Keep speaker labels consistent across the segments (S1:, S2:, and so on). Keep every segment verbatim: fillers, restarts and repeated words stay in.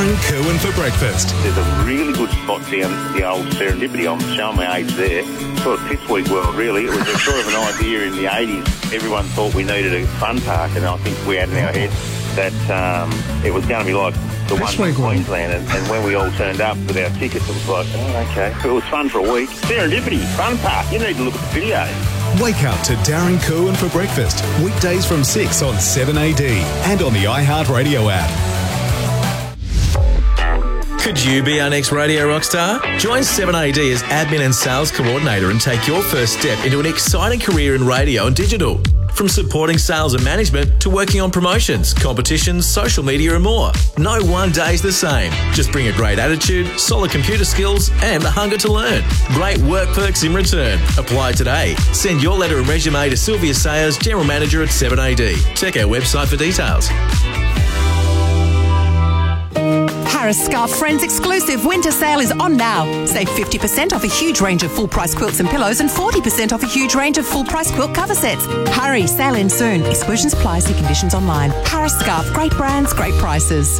S1: Darren Kerwin for breakfast.
S2: There's a really good spot down the old Serendipity. I'm showing my age there. Sort of fifth week world, really. It was a sort of an idea in the eighties. Everyone thought we needed a fun park, and I think we had in our head that um, it was going to be like the
S3: This
S2: one in
S3: week, one.
S2: Queensland, and, and when we all turned up with our tickets, it was like, oh, okay. It was fun for a week. Serendipity, fun park. You need to look at the videos.
S1: Wake up to Darren Kerwin for breakfast. Weekdays from six on seven A D and on the iHeartRadio app.
S4: Could you be our next radio rock star? Join seven A D as admin and sales coordinator and take your first step into an exciting career in radio and digital. From supporting sales and management to working on promotions, competitions, social media and more. No one day's the same. Just bring a great attitude, solid computer skills and the hunger to learn. Great work perks in return. Apply today. Send your letter and resume to Sylvia Sayers, General Manager at seven A D. Check our website for details.
S5: Harris Scarf Friends exclusive winter sale is on now. Save fifty percent off a huge range of full-price quilts and pillows and forty percent off a huge range of full-price quilt cover sets. Hurry, sale ends soon. Exclusions apply, see conditions online. Harris Scarf, great brands, great prices.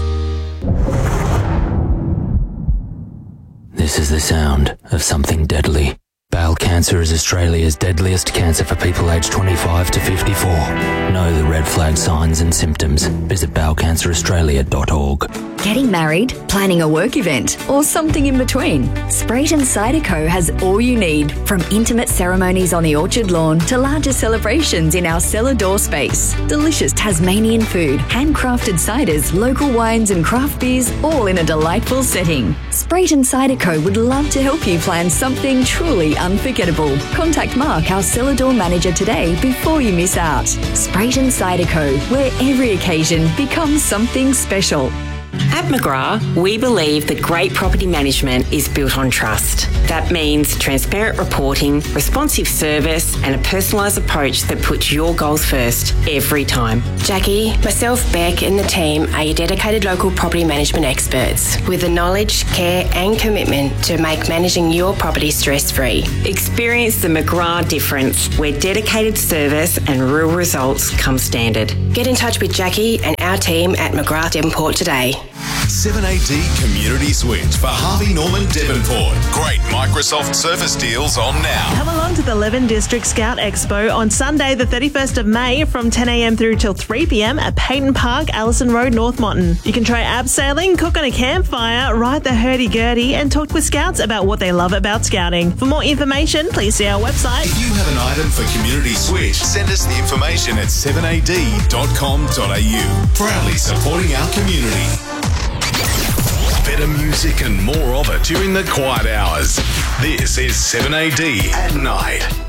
S6: This is the sound of something deadly. Bowel cancer is Australia's deadliest cancer for people aged twenty-five to fifty-four. Know the red flag signs and symptoms. Visit bowel cancer australia dot org.
S7: Getting married, planning a work event, or something in between? Sprayton Cider Co has all you need, from intimate ceremonies on the orchard lawn to larger celebrations in our cellar door space. Delicious Tasmanian food, handcrafted ciders, local wines and craft beers, all in a delightful setting. Sprayton Cider Co would love to help you plan something truly unforgettable. Contact Mark, our cellar door manager, today before you miss out. Sprayton Cider Co, where every occasion becomes something special.
S8: At McGrath, we believe that great property management is built on trust. That means transparent reporting, responsive service, and a personalised approach that puts your goals first every time.
S9: Jackie, myself, Beck, and the team are your dedicated local property management experts with the knowledge, care, and commitment to make managing your property stress-free.
S8: Experience the McGrath difference, where dedicated service and real results come standard.
S9: Get in touch with Jackie and our team at McGrath Devonport today.
S1: seven A D Community Switch for Harvey Norman Devonport. Great Microsoft Surface deals on now.
S10: Come along to the Leven District Scout Expo on Sunday the thirty-first of May from ten a.m. through till three p.m. at Peyton Park, Allison Road, North Monton. You can try abseiling, cook on a campfire, ride the hurdy-gurdy and talk with Scouts about what they love about Scouting. For more information, please see our website.
S1: If you have an item for Community Switch, send us the information at seven a d dot com dot a u. Proudly supporting our community. Better music and more of it during the quiet hours. This is seven A D at night.